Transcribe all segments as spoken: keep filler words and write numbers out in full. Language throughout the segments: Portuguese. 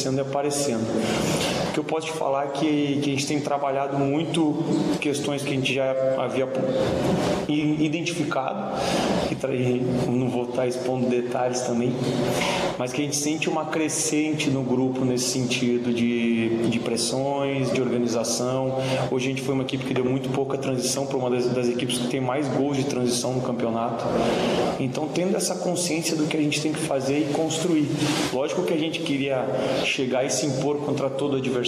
acontecendo e aparecendo. O que eu posso te falar é que, que a gente tem trabalhado muito questões que a gente já havia identificado, que tra... não vou estar expondo detalhes também, mas que a gente sente uma crescente no grupo nesse sentido de, de pressões, de organização. Hoje a gente foi uma equipe que deu muito pouca transição para uma das, das equipes que tem mais gols de transição no campeonato. Então, tendo essa consciência do que a gente tem que fazer e construir. Lógico que a gente queria chegar e se impor contra todo adversário.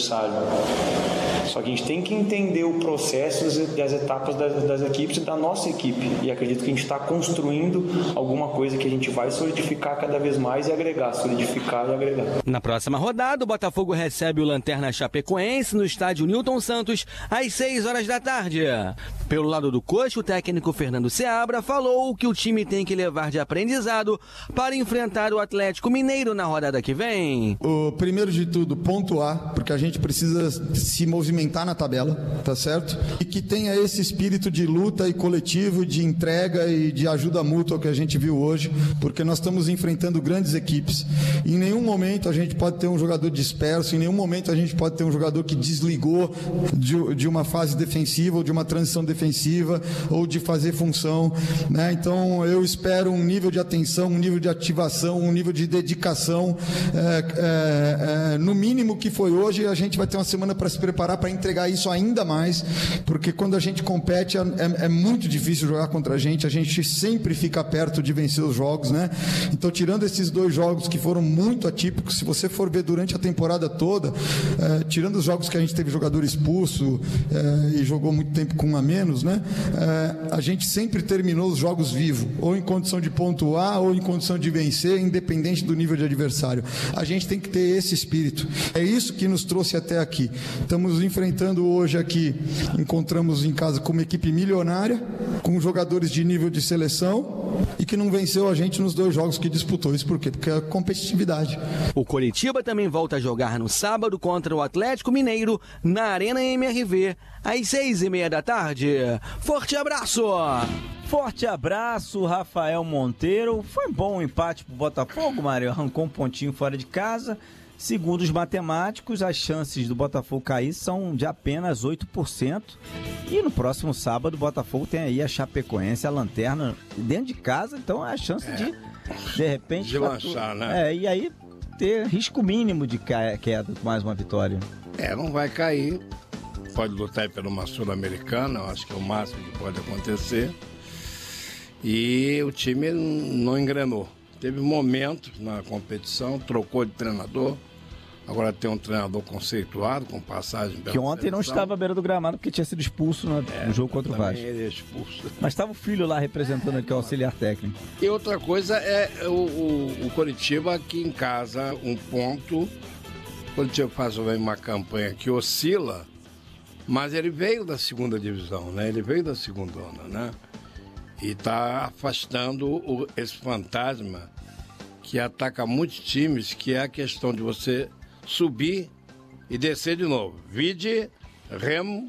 Só que a gente tem que entender o processo e as etapas das, das equipes e da nossa equipe. E acredito que a gente está construindo alguma coisa que a gente vai solidificar cada vez mais e agregar, solidificar e agregar. Na próxima rodada, o Botafogo recebe o Lanterna Chapecoense no estádio Newton Santos, às seis horas da tarde. Pelo lado do coach, o técnico Fernando Seabra falou que o time tem que levar de aprendizado para enfrentar o Atlético Mineiro na rodada que vem. O primeiro de tudo, pontuar, porque a gente precisa se movimentar na tabela, tá certo? E que tenha esse espírito de luta e coletivo, de entrega e de ajuda mútua que a gente viu hoje, porque nós estamos enfrentando grandes equipes. Em nenhum momento a gente pode ter um jogador disperso, em nenhum momento a gente pode ter um jogador que desligou de, de uma fase defensiva ou de uma transição defensiva ou de fazer função, né? Então eu espero um nível de atenção, um nível de ativação, um nível de dedicação, é, é, é, no mínimo que foi hoje. A gente vai ter uma semana para se preparar para entregar isso ainda mais, porque quando a gente compete é, é muito difícil jogar contra a gente, a gente sempre fica perto de vencer os jogos, né? Então, tirando esses dois jogos que foram muito atípicos, se você for ver durante a temporada toda, é, tirando os jogos que a gente teve jogador expulso é, e jogou muito tempo com um a menos, né? É, a gente sempre terminou os jogos vivo, ou em condição de pontuar ou em condição de vencer, independente do nível de adversário. A gente tem que ter esse espírito. É isso que nos trouxe até aqui. Estamos enfrentando hoje aqui, encontramos em casa com uma equipe milionária, com jogadores de nível de seleção e que não venceu a gente nos dois jogos que disputou. Isso por quê? Porque é competitividade. O Coritiba também volta a jogar no sábado contra o Atlético Mineiro na Arena M R V, às seis e meia da tarde. Forte abraço! Forte abraço, Rafael Monteiro. Foi bom o empate pro Botafogo, Mário. Arrancou um pontinho fora de casa. Segundo os matemáticos, as chances do Botafogo cair são de apenas oito por cento. E no próximo sábado, o Botafogo tem aí a Chapecoense, a Lanterna, dentro de casa. Então é a chance é. de, de repente... De lançar, né? É, e aí ter risco mínimo de queda com mais uma vitória. É, não vai cair. Pode lutar por uma Sul-Americana, eu acho que é o máximo que pode acontecer. E o time não engrenou. Teve momentos na competição, trocou de treinador. Agora tem um treinador conceituado, com passagem pela que ontem seleção. Não estava à beira do gramado porque tinha sido expulso no, é, no jogo contra o Vasco. Ele é expulso. Mas estava o filho lá representando aqui o auxiliar técnico. E outra coisa é o, o, o Coritiba aqui em casa, um ponto. O Coritiba faz uma campanha que oscila, mas ele veio da segunda divisão, né? Ele veio da segunda onda, né? E está afastando o, esse fantasma que ataca muitos times, que é a questão de você subir e descer de novo. Vide, Remo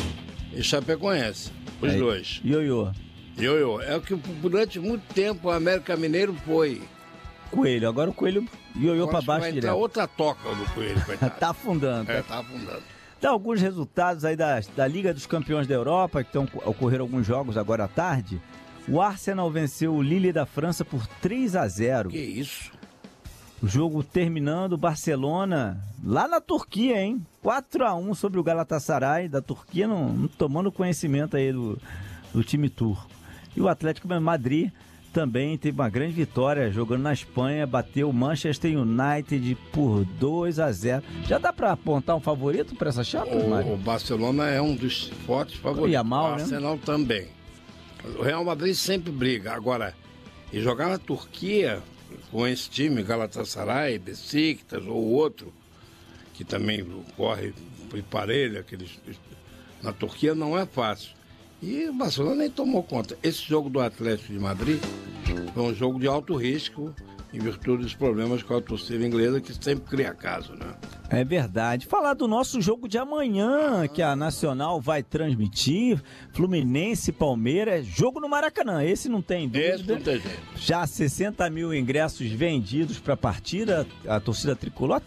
e Chapecoense, os é, dois. Ioiô. Ioiô. É o que durante muito tempo o América Mineiro foi. Coelho, agora o Coelho ioiô para baixo vai direto. Vai entrar outra toca do Coelho, coitado. Tá afundando. É, tá afundando. Dá alguns resultados aí da, da Liga dos Campeões da Europa, que estão ocorreram alguns jogos agora à tarde. O Arsenal venceu o Lille da França por três a zero. Que isso? O jogo terminando, o Barcelona, lá na Turquia, hein? quatro a um sobre o Galatasaray da Turquia, não, não tomando conhecimento aí do, do time turco. E o Atlético de Madrid também teve uma grande vitória, jogando na Espanha, bateu o Manchester United por dois a zero. Já dá para apontar um favorito para essa Champions, Mário? O Barcelona é um dos fortes favoritos. E a mal, o Arsenal né? também. O Real Madrid sempre briga. Agora, e jogar na Turquia com esse time, Galatasaray, Besiktas ou outro, que também corre por parelho, aqueles, na Turquia não é fácil. E o Barcelona nem tomou conta. Esse jogo do Atlético de Madrid foi um jogo de alto risco, em virtude dos problemas com a torcida inglesa, que sempre cria caso, né? É verdade. Falar do nosso jogo de amanhã, que a Nacional vai transmitir, Fluminense, Palmeiras, jogo no Maracanã, esse não tem dúvida. Esse não tem jeito. Já sessenta mil ingressos vendidos para a partida, a torcida tricolor até economizou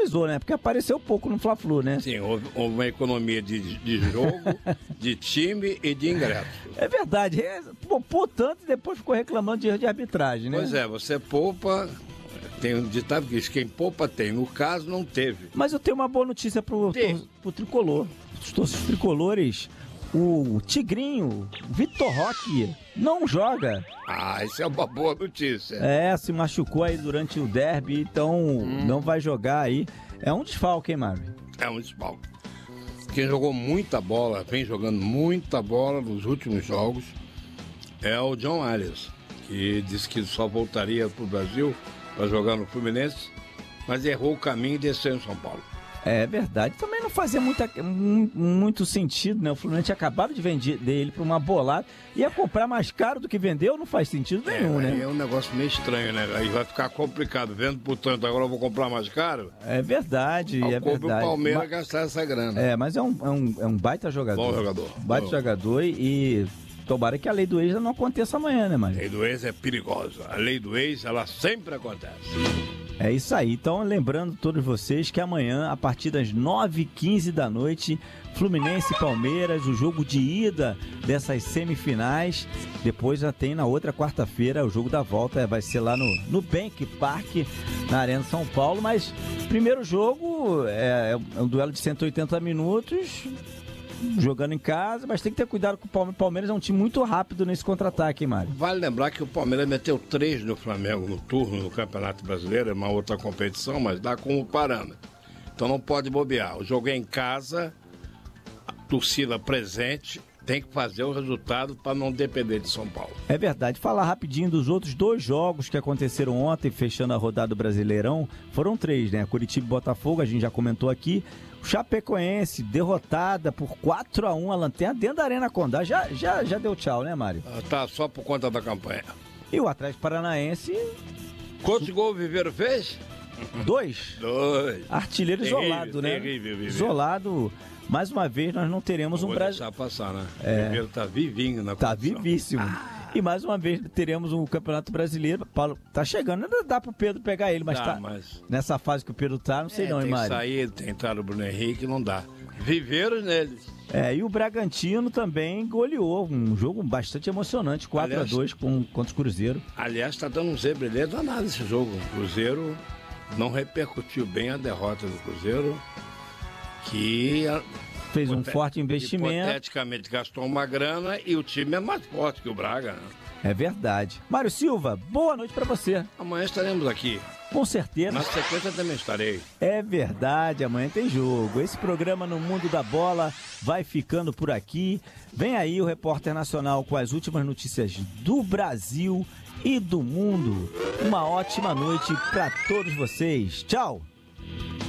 valorizou, né? Porque apareceu pouco no Fla-Flu, né? Sim, houve, houve uma economia de, de jogo, de time e de ingresso. É verdade, é, poupou tanto e depois ficou reclamando de erro de arbitragem, né? Pois é, você poupa, tem um ditado que diz, quem poupa tem, no caso não teve. Mas eu tenho uma boa notícia pro, pro, pro tricolor, os torcedores tricolores, o Tigrinho, o Vitor Roque, não joga. Ah, isso é uma boa notícia. É, se machucou aí durante o derby, então hum. não vai jogar aí. É um desfalque, hein, Mário? É um desfalque. Quem jogou muita bola, vem jogando muita bola nos últimos jogos, é o John Arias, que disse que só voltaria pro Brasil para jogar no Fluminense, mas errou o caminho e desceu em São Paulo. É verdade, também não fazia muita, muito sentido, né? O Fluminense acabava de vender ele para uma bolada, ia comprar mais caro do que vendeu, não faz sentido nenhum, é, né? É um negócio meio estranho, né? Aí vai ficar complicado, vendo por tanto, agora eu vou comprar mais caro. É verdade, é verdade. o Palmeiras mas, gastar essa grana. É, mas é um, é um, é um baita jogador. Bom jogador. Baita Bom. jogador e, e tomara que a lei do ex não aconteça amanhã, né, Mário? A lei do ex é perigosa. A lei do ex, ela sempre acontece. É isso aí, então lembrando todos vocês que amanhã, a partir das nove e quinze da noite, Fluminense e Palmeiras, o jogo de ida dessas semifinais. Depois já tem na outra quarta-feira o jogo da volta, vai ser lá no, no Bank Park, na Arena São Paulo. Mas primeiro jogo é, é um duelo de cento e oitenta minutos, jogando em casa, mas tem que ter cuidado com o Palmeiras. O Palmeiras é um time muito rápido nesse contra-ataque, hein, Mário? Vale lembrar que o Palmeiras meteu três no Flamengo no turno no Campeonato Brasileiro, é uma outra competição, mas dá como parâmetro. Então não pode bobear. O jogo é em casa, a torcida presente, tem que fazer o resultado para não depender de São Paulo. É verdade. Falar rapidinho dos outros dois jogos que aconteceram ontem, fechando a rodada do Brasileirão. Foram três, né? Curitiba e Botafogo, a gente já comentou aqui. Chapecoense, derrotada por quatro a um, a Lanterna dentro da Arena Condá. Já, já, já deu tchau, né, Mário? Ah, tá, só por conta da campanha. E o Atlético Paranaense... Quantos gols o Viveiro fez? Dois. Dois. Artilheiro terrível, isolado, né? Terrível, Viveiro. Isolado. Mais uma vez, nós não teremos não um Brasil. Brasil... passar, né? É. O Viveiro tá vivinho na Tá competição. vivíssimo. Ah. E mais uma vez teremos um Campeonato Brasileiro. Paulo, tá chegando, ainda dá pro Pedro pegar ele, mas dá, tá mas... nessa fase que o Pedro tá, não sei é, não, hein, Mário? Tem saído, tem entrado o Bruno Henrique, não dá. Viveiros neles. É, e o Bragantino também goleou, um jogo bastante emocionante, quatro a dois com, contra o Cruzeiro. Aliás, tá dando um zebrilhê danado esse jogo. O Cruzeiro não repercutiu bem a derrota do Cruzeiro, que... Fez um forte investimento. Hipoteticamente gastou uma grana e o time é mais forte que o Braga. Né? É verdade. Mário Silva, boa noite pra você. Amanhã estaremos aqui. Com certeza. Na sequência também estarei. É verdade, amanhã tem jogo. Esse programa No Mundo da Bola vai ficando por aqui. Vem aí o Repórter Nacional com as últimas notícias do Brasil e do mundo. Uma ótima noite pra todos vocês. Tchau!